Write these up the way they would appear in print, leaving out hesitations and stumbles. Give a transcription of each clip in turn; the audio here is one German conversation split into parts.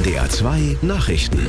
NDR 2 Nachrichten.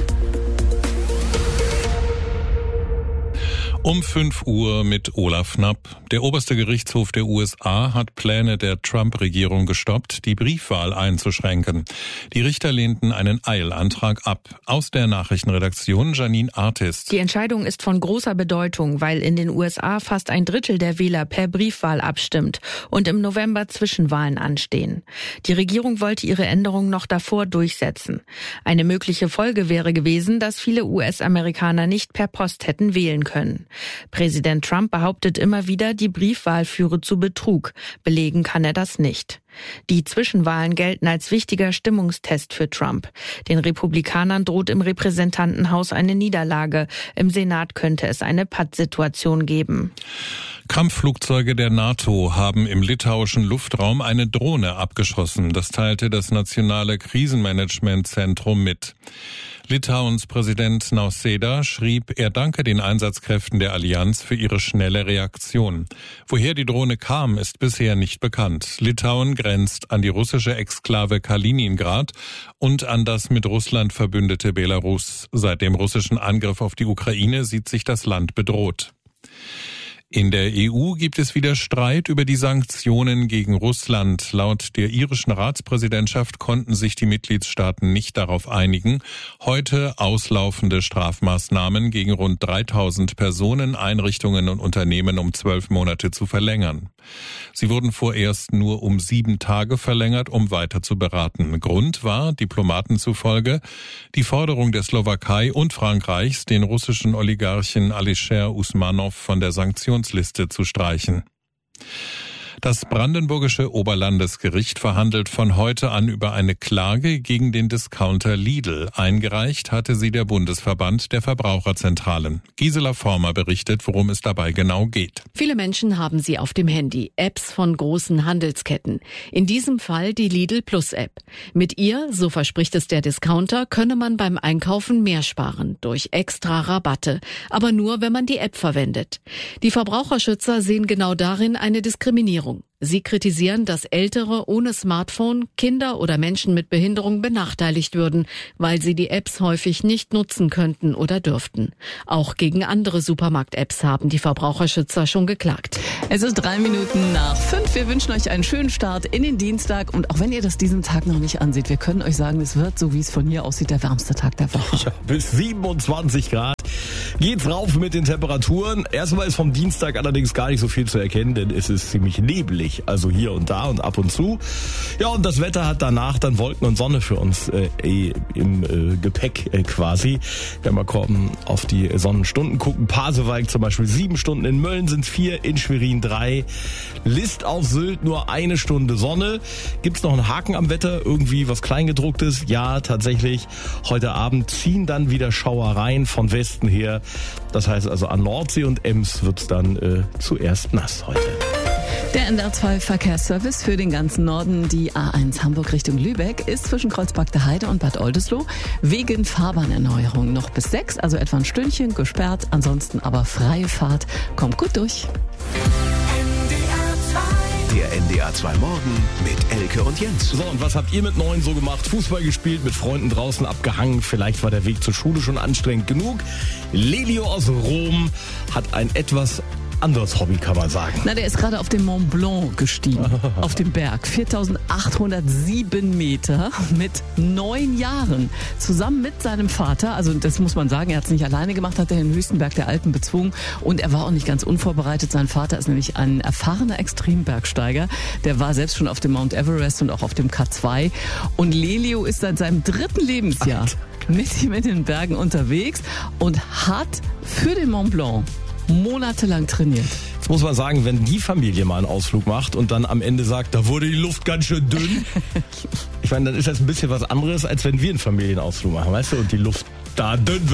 Um 5 Uhr mit Olaf Knapp. Der oberste Gerichtshof der USA hat Pläne der Trump-Regierung gestoppt, die Briefwahl einzuschränken. Die Richter lehnten einen Eilantrag ab. Aus der Nachrichtenredaktion Janine Artist. Die Entscheidung ist von großer Bedeutung, weil in den USA fast ein Drittel der Wähler per Briefwahl abstimmt und im November Zwischenwahlen anstehen. Die Regierung wollte ihre Änderung noch davor durchsetzen. Eine mögliche Folge wäre gewesen, dass viele US-Amerikaner nicht per Post hätten wählen können. Präsident Trump behauptet immer wieder, die Briefwahl führe zu Betrug. Belegen kann er das nicht. Die Zwischenwahlen gelten als wichtiger Stimmungstest für Trump. Den Republikanern droht im Repräsentantenhaus eine Niederlage. Im Senat könnte es eine Pattsituation geben. Kampfflugzeuge der NATO haben im litauischen Luftraum eine Drohne abgeschossen. Das teilte das Nationale Krisenmanagementzentrum mit. Litauens Präsident Nausėda schrieb, er danke den Einsatzkräften der Allianz für ihre schnelle Reaktion. Woher die Drohne kam, ist bisher nicht bekannt. Litauen grenzt an die russische Exklave Kaliningrad und an das mit Russland verbündete Belarus. Seit dem russischen Angriff auf die Ukraine sieht sich das Land bedroht. In der EU gibt es wieder Streit über die Sanktionen gegen Russland. Laut der irischen Ratspräsidentschaft konnten sich die Mitgliedstaaten nicht darauf einigen, heute auslaufende Strafmaßnahmen gegen rund 3000 Personen, Einrichtungen und Unternehmen um 12 Monate zu verlängern. Sie wurden vorerst nur um 7 Tage verlängert, um weiter zu beraten. Grund war, Diplomaten zufolge, die Forderung der Slowakei und Frankreichs, den russischen Oligarchen Alisher Usmanov von der Sanktionsliste zu streichen. Das brandenburgische Oberlandesgericht verhandelt von heute an über eine Klage gegen den Discounter Lidl. Eingereicht hatte sie der Bundesverband der Verbraucherzentralen. Gisela Former berichtet, worum es dabei genau geht. Viele Menschen haben sie auf dem Handy, Apps von großen Handelsketten. In diesem Fall die Lidl Plus App. Mit ihr, so verspricht es der Discounter, könne man beim Einkaufen mehr sparen durch extra Rabatte. Aber nur, wenn man die App verwendet. Die Verbraucherschützer sehen genau darin eine Diskriminierung. Sie kritisieren, dass Ältere ohne Smartphone, Kinder oder Menschen mit Behinderung benachteiligt würden, weil sie die Apps häufig nicht nutzen könnten oder dürften. Auch gegen andere Supermarkt-Apps haben die Verbraucherschützer schon geklagt. Es ist 3 Minuten nach 5. Wir wünschen euch einen schönen Start in den Dienstag. Und auch wenn ihr das diesen Tag noch nicht ansieht, wir können euch sagen, es wird, so wie es von hier aussieht, der wärmste Tag der Woche. Ja, bis 27 Grad geht's rauf mit den Temperaturen. Erstmal ist vom Dienstag allerdings gar nicht so viel zu erkennen, denn es ist ziemlich neblig. Also hier und da und ab und zu. Ja, und das Wetter hat danach dann Wolken und Sonne für uns im Gepäck quasi. Wenn wir kommen auf die Sonnenstunden gucken. Pasewalk zum Beispiel 7 Stunden, in Mölln sind 4, in Schwerin 3. List auf Sylt nur 1 Stunde Sonne. Gibt's noch einen Haken am Wetter? Irgendwie was Kleingedrucktes? Ja, tatsächlich. Heute Abend ziehen dann wieder Schauereien von Westen her. Das heißt also an Nordsee und Ems wird's dann zuerst nass heute. Der NDR 2 Verkehrsservice für den ganzen Norden. Die A1 Hamburg Richtung Lübeck ist zwischen Kreuzberg der Heide und Bad Oldesloe wegen Fahrbahnerneuerung noch bis 6, also etwa ein Stündchen gesperrt. Ansonsten aber freie Fahrt. Kommt gut durch. Der NDR 2 Morgen mit Elke und Jens. So, und was habt ihr mit 9 so gemacht? Fußball gespielt, mit Freunden draußen abgehangen. Vielleicht war der Weg zur Schule schon anstrengend genug. Lelio aus Rom hat ein etwas anderes Hobby, kann man sagen. Na, der ist gerade auf den Mont Blanc gestiegen, auf dem Berg. 4.807 Meter mit 9 Jahren. Zusammen mit seinem Vater, also das muss man sagen, er hat es nicht alleine gemacht, hat er den höchsten Berg der Alpen bezwungen. Und er war auch nicht ganz unvorbereitet. Sein Vater ist nämlich ein erfahrener Extrembergsteiger. Der war selbst schon auf dem Mount Everest und auch auf dem K2. Und Lelio ist seit seinem 3. Lebensjahr mit ihm in den Bergen unterwegs und hat für den Mont Blanc monatelang trainiert. Jetzt muss man sagen, wenn die Familie mal einen Ausflug macht und dann am Ende sagt, da wurde die Luft ganz schön dünn. Ich meine, dann ist das ein bisschen was anderes, als wenn wir einen Familienausflug machen, weißt du, und die Luft da dünn wird.